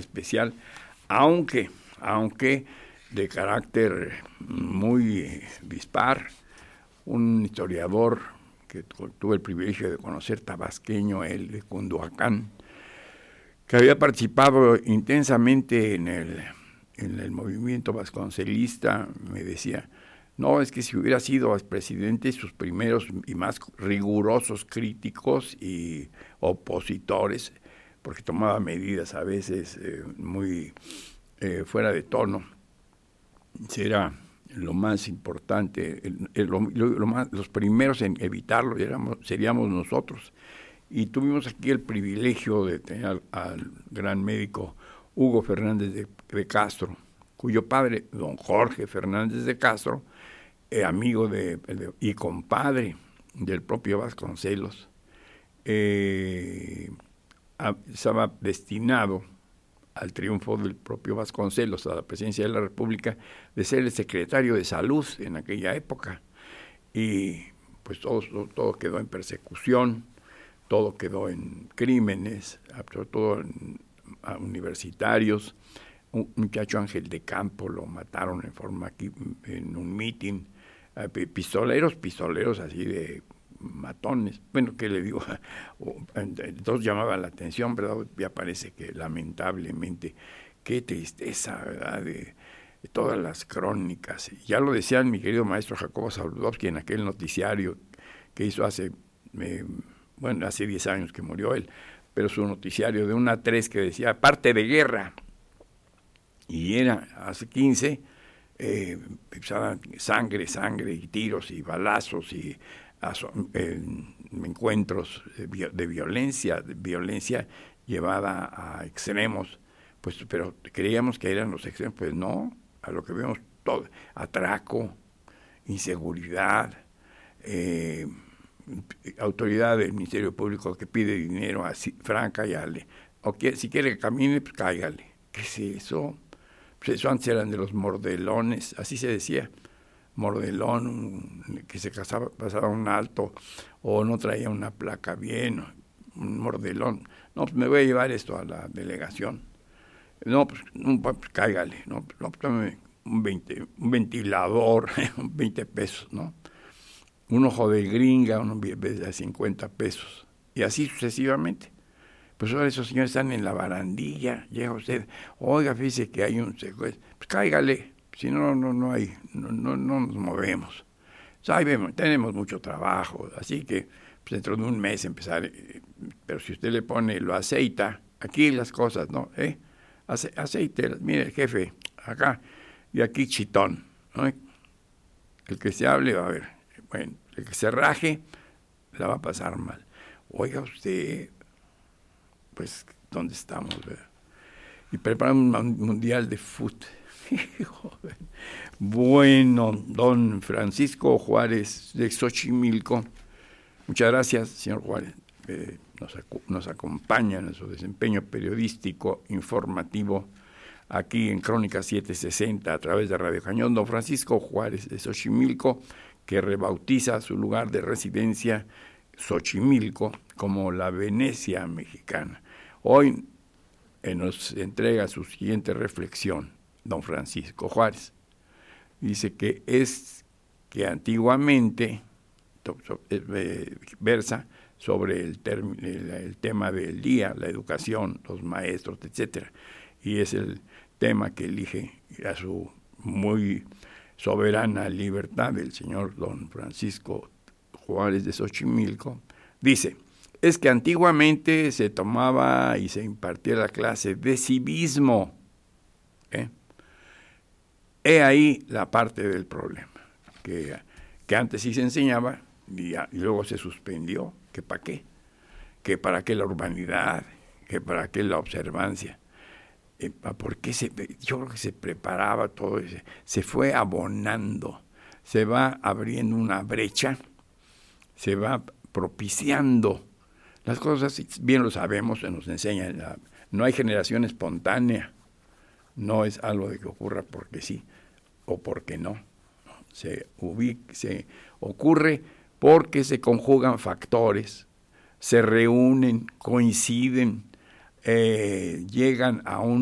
especial, aunque de carácter muy dispar, un historiador que tuve el privilegio de conocer, tabasqueño, él de Cunduacán, que había participado intensamente en el movimiento vasconcelista, me decía, no, es que si hubiera sido presidente, sus primeros y más rigurosos críticos y opositores, porque tomaba medidas a veces muy fuera de tono, será lo más importante, los primeros en evitarlo seríamos nosotros. Y tuvimos aquí el privilegio de tener al gran médico Hugo Fernández de Castro, cuyo padre, don Jorge Fernández de Castro, amigo y compadre del propio Vasconcelos, estaba destinado al triunfo del propio Vasconcelos, a la presidencia de la República, de ser el secretario de Salud en aquella época. Y pues todo quedó en persecución, todo quedó en crímenes, sobre todo a universitarios. Un muchacho, Ángel de Campo, lo mataron en un mitin. Pistoleros así de matones. Bueno, ¿qué le digo? Entonces llamaba la atención, ¿verdad? Ya parece que lamentablemente, qué tristeza, ¿verdad? De todas las crónicas. Ya lo decía mi querido maestro Jacobo Zabludovsky en aquel noticiario que hizo hace 10 años que murió él, pero su noticiario de 1 a 3 que decía parte de guerra, y era hace 15, empezaban sangre y tiros y balazos y encuentros de violencia llevada a extremos, pues, pero creíamos que eran los extremos, pues no, a lo que vemos todo, atraco, inseguridad, autoridad del Ministerio Público que pide dinero así, franca, o si quiere que camine, pues cáigale. ¿Qué es eso? Pues eso antes eran de los mordelones, así se decía, mordelón, que se pasaba un alto o no traía una placa bien, un mordelón. No, pues me voy a llevar esto a la delegación. No, pues cáigale, no, un ventilador, 20 pesos, ¿no? Un ojo de gringa, uno de 50 pesos, y así sucesivamente. Pues ahora esos señores están en la barandilla, llega usted, oiga, fíjese que hay un secuestro, pues cáigale, si no nos movemos. Tenemos mucho trabajo, así que pues dentro de un mes empezar, pero si usted le pone, lo aceita, aquí las cosas, ¿no? Aceite, mire el jefe, acá, y aquí chitón, ¿no? El que se hable va a ver, bueno, el que se raje la va a pasar mal. Oiga usted, pues, ¿dónde estamos? ¿Verdad? Y preparan un mundial de fútbol. Bueno, don Francisco Juárez de Xochimilco, muchas gracias, señor Juárez. Nos acompaña en su desempeño periodístico, informativo, aquí en Crónica 760 a través de Radio Cañón. Don Francisco Juárez de Xochimilco, que rebautiza su lugar de residencia, Xochimilco, como la Venecia mexicana. Hoy nos entrega su siguiente reflexión, don Francisco Juárez. Dice que antiguamente versa sobre el tema del día, la educación, los maestros, etcétera. Y es el tema que elige a su muy soberana libertad el señor don Francisco Juárez de Xochimilco. Dice, es que antiguamente se tomaba y se impartía la clase de civismo. He ahí la parte del problema, que antes sí se enseñaba y luego se suspendió. ¿Que para qué? ¿Que para qué la urbanidad? ¿Que para qué la observancia? ¿Por qué yo creo que se preparaba todo eso? Se fue abonando, se va abriendo una brecha, se va propiciando. Las cosas, bien lo sabemos, se nos enseñan. No hay generación espontánea, no es algo de que ocurra porque sí o porque no. Se ocurre porque se conjugan factores, se reúnen, coinciden, llegan a un